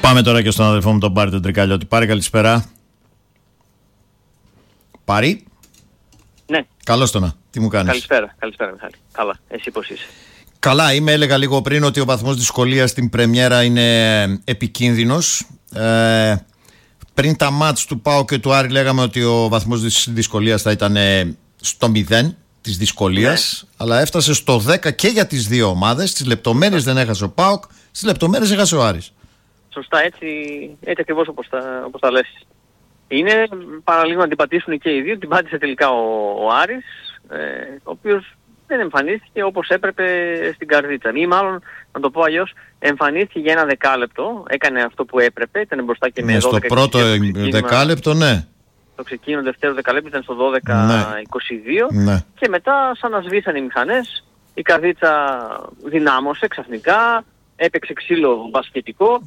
Πάμε τώρα και στον αδελφό μου τον Πάρη τον Τρικαλιώτη. Πάρη, καλησπέρα. Πάρη. Ναι. Καλώς το να. Τι μου κάνεις? Καλησπέρα Μιχάλη. Καλά. Εσύ πώς είσαι? Καλά, έλεγα λίγο πριν ότι ο βαθμός δυσκολίας στην πρεμιέρα είναι επικίνδυνος. Πριν τα μάτς του ΠΑΟΚ και του Άρη λέγαμε ότι ο βαθμός δυσκολίας θα ήταν στο 0 της δυσκολίας, ναι. Αλλά έφτασε στο 10 και για τις δύο ομάδες. Στις λεπτομέρειες δεν έχασε ο ΠΑΟΚ, στις λεπτομέρειες έχασε ο Άρης. Σωστά, έτσι ακριβώς όπως τα λες. Είναι παραλίγο να την πατήσουν και οι δύο. Την πάτησε τελικά ο Άρης, ο οποίος δεν εμφανίστηκε όπως έπρεπε στην καρδίτσα. Ή μάλλον, να το πω αλλιώς, εμφανίστηκε για ένα δεκάλεπτο, έκανε αυτό που έπρεπε, ήταν μπροστά και με 12. Στο πρώτο δεκάλεπτο, ναι. Το ξεκίνημα δεύτερο δεκαλέπτο ήταν στο 12-22, ναι. Και μετά σαν να σβήσαν οι μηχανές, η καρδίτσα δυνάμωσε ξαφνικά, έπαιξε ξύλο μπασκετικό.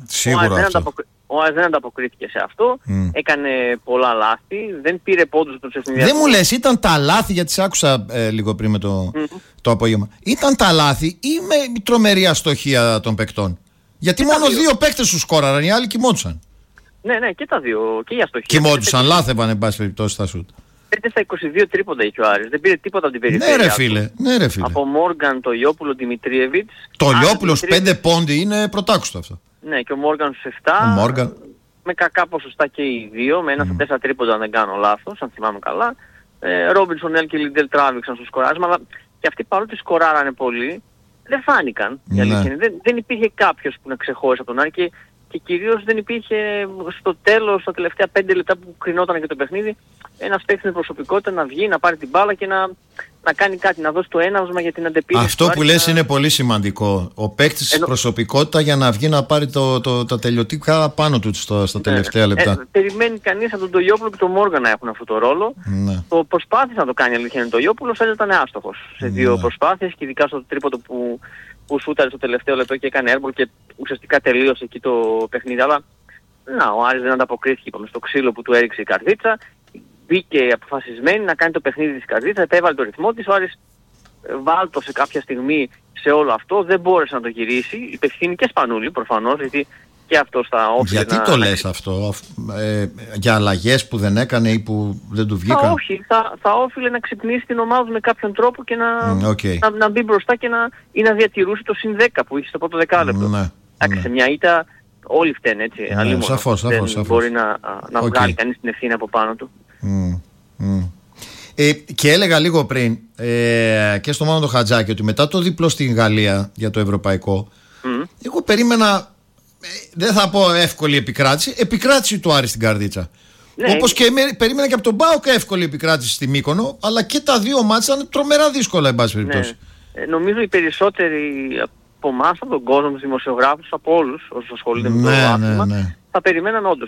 Ο Άρης δεν ανταποκρίθηκε σε αυτό, έκανε πολλά λάθη, δεν πήρε πόντους από τους εθνικούς. Δεν μου λες, ήταν τα λάθη, γιατί σε άκουσα λίγο πριν με το απόγευμα. Ήταν τα λάθη ή με τρομερή αστοχία των παικτών? Γιατί μόνο δύο παίκτες σου σκόραραν, οι άλλοι κοιμόντουσαν. Ναι, και τα δύο, και η αστοχία. Κοιμόντουσαν, λάθευαν εν πάση περιπτώσει στα σουτ. 5 στα 22 τρίποντα είχε ο Άρης, δεν πήρε τίποτα από την περιφέρεια. Ναι ρε φίλε. Από Μόργαν, το Λιόπουλο, Δημητρίεβιτς. Το Λιόπουλος 5 πόντι είναι πρωτάκουστο αυτό. Ναι, και ο Μόργαν στους 7. Με κακά ποσοστά και οι δύο, με 1 στα 4 τρίποντα αν δεν κάνω λάθος, αν θυμάμαι καλά. Ρόμπινσον, Ελ και Λιντέλ τράβηξαν στο σκοράσμα, αλλά και αυτοί παρότι σκοράρανε πολύ, δεν φάνηκαν. Ναι. Δεν υπήρχε κάποιος που να ξεχώρισε από τον Άρη και κυρίως δεν υπήρχε στο τέλος, στα τελευταία 5 λεπτά που κρινόταν και το παιχνίδι, ένας παίκτης με προσωπικότητα να βγει, να πάρει την μπάλα και να κάνει κάτι, να δώσει το έναυσμα για την αντεπίθεση. Αυτό που λες είναι πολύ σημαντικό. Ο παίκτης προσωπικότητα για να βγει να πάρει τα τελειωτικά πάνω του στα τελευταία λεπτά. Περιμένει κανείς από τον Τολιόπουλο και τον Μόργαν να έχουν αυτό το ρόλο. Ναι. Το προσπάθησε να το κάνει αλήθεια είναι ο Τολιόπουλος, αλλά ήταν άστοχος σε δύο προσπάθειες και ειδικά στο τρίποντο που σούταρε στο τελευταίο λεπτό και έκανε έρμπολ και ουσιαστικά τελείωσε εκεί το παιχνίδι. Αλλά ο Άρης δεν ανταποκρίθηκε στο ξύλο που του έριξε η καρδίτσα. Μπήκε αποφασισμένη να κάνει το παιχνίδι της καρδίτσας, επέβαλε το ρυθμό της. Ο Άρης βάλτωσε κάποια στιγμή σε όλο αυτό, δεν μπόρεσε να το γυρίσει. Υπευθύνει και Σπανούλη προφανώς, γιατί και αυτός θα όφιλε. Γιατί το λες αυτό, για αλλαγές που δεν έκανε ή που δεν του βγήκαν? Όχι, θα όφιλε να ξυπνήσει την ομάδα με κάποιον τρόπο και να μπει μπροστά και να διατηρούσε το συν 10 που είχε στο πρώτο δεκάλεπτο. Σε μια ήττα όλοι φταίνε έτσι. Σαφώς. Δεν μπορεί να βγάλει κανείς την ευθύνη από πάνω του. Και έλεγα λίγο πριν και στο Μάνο το Χατζάκη ότι μετά το διπλό στην Γαλλία για το ευρωπαϊκό, εγώ περίμενα, δεν θα πω εύκολη επικράτηση του Άρη στην καρδίτσα. Ναι, όπως και περίμενα και από τον ΠΑΟΚ εύκολη επικράτηση στη Μύκονο, αλλά και τα δύο μάτσα ήταν τρομερά δύσκολα εν πάση περιπτώσει. Νομίζω οι περισσότεροι από εμάς, από τον κόσμο, τους δημοσιογράφους, από όλους όσους ασχολούνται με το άθλημα, θα περιμέναν όντως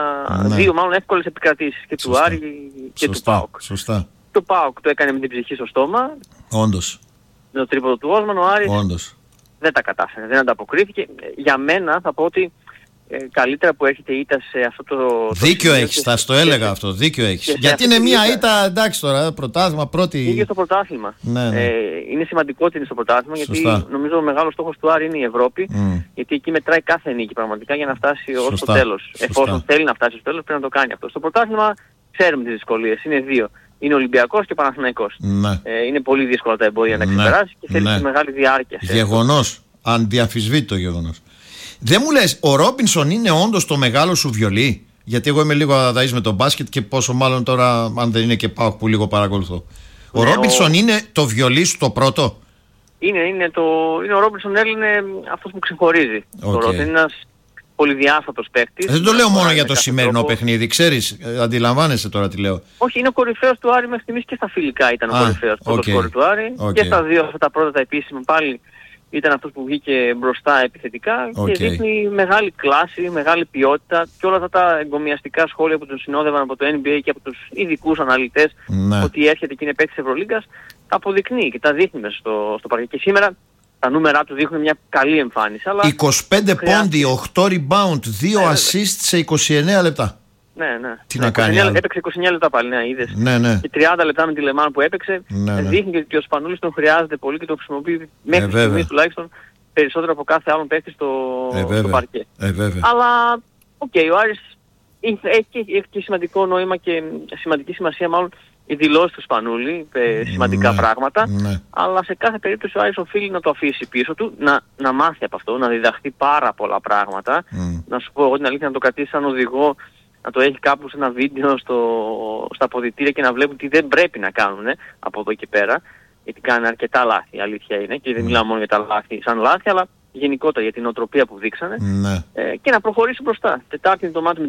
δύο μάλλον εύκολες επικρατήσεις και του Άρη και του ΠΑΟΚ. Σωστά. Το ΠΑΟΚ το έκανε με την ψυχή στο στόμα. Όντως. Με το τρίποντο του Όσμαν, ο Άρης δεν τα κατάφερε, δεν ανταποκρίθηκε. Για μένα θα πω ότι καλύτερα που έρχεται η ήττα σε αυτό το... Δίκιο έχεις, θα στο έλεγα αυτό, δίκιο έχεις. Γιατί είναι μια ήττα, εντάξει τώρα, πρωτάθλημα, πρώτη... Είναι στο πρωτάθλημα. Είναι σημαντικό ότι είναι στο πρωτάθλημα, γιατί νομίζω ο μεγάλος στόχος του Άρη είναι η Ευρώπη, γιατί εκεί μετράει κάθε νίκη πραγματικά για να φτάσει ως το τέλος. Εφόσον θέλει να φτάσει στο τέλος πρέπει να το κάνει αυτό. Στο πρωτάθλημα ξέρουμε τις δυσκολίες, είναι δύο. Είναι Ολυμπιακός και Παναθηναϊκός. Είναι πολύ δύσκολα τα εμπόδια να ξεπεράσει και θέλει μεγάλη διάρκεια. Γεγονός, ανδιαμφισβήτητο γεγονός. Δεν μου λες, ο Ρόμπινσον είναι όντως το μεγάλο σου βιολί? Γιατί εγώ είμαι λίγο αδαής με τον μπάσκετ και πόσο μάλλον τώρα, αν δεν είναι και ΠΑΟΚ που λίγο παρακολουθώ. Ο Ρόμπινσον είναι το βιολί σου το πρώτο? Είναι ο Ρόμπινσον είναι αυτός που ξεχωρίζει. Είναι ένας πολυδιάστατος παίκτης. Δεν το λέω μόνο για το σημερινό παιχνίδι, ξέρεις, αντιλαμβάνεσαι τώρα τι λέω. Όχι, είναι ο κορυφαίος του Άρη μέχρι στιγμής και στα φιλικά ήταν ο κορυφαίος πρώτος του Άρη. Και στα δύο αυτά τα πρώτα τα επίσημα πάλι ήταν αυτός που βγήκε μπροστά επιθετικά και δείχνει μεγάλη κλάση, μεγάλη ποιότητα και όλα αυτά τα εγκομιαστικά σχόλια που τον συνόδευαν από το NBA και από τους ειδικούς αναλυτές ότι έρχεται και είναι παίκτης Ευρωλίγκας, τα αποδεικνύει και τα δείχνει μέσα στο παρκέ. Και σήμερα τα νούμερα του δείχνουν μια καλή εμφάνιση. Αλλά 25 πόντι, 8 rebound, 2 assist σε 29 λεπτά. Ναι. Τι να κάνει άλλο. Έπαιξε 29 λεπτά πάλι, είδες. Ναι. Και 30 λεπτά με τη Λεμάν που έπαιξε. Δείχνει ότι ο Σπανούλης τον χρειάζεται πολύ και τον χρησιμοποιεί μέχρι στιγμής τουλάχιστον περισσότερο από κάθε άλλον παίκτη στο παρκέ. Αλλά ο Άρης έχει και σημαντικό νόημα και σημαντική σημασία μάλλον η δηλώση του Σπανούλη, σημαντικά πράγματα, αλλά σε κάθε περίπτωση ο Άρης οφείλει να το αφήσει πίσω του, να μάθει από αυτό, να διδαχθεί πάρα πολλά πράγματα. Να σου πω εγώ την αλήθεια, να το κρατήσει σαν οδηγό, να το έχει κάπου σε ένα βίντεο στα αποδυτήρια και να βλέπουν τι δεν πρέπει να κάνουν από εδώ και πέρα, γιατί κάνουν αρκετά λάθη, η αλήθεια είναι, και δεν μιλάω μόνο για τα λάθη σαν λάθη, αλλά γενικότερα για την οτροπία που δείξανε, και να προχωρήσει μπροστά. Τετάρτη είναι το μάτι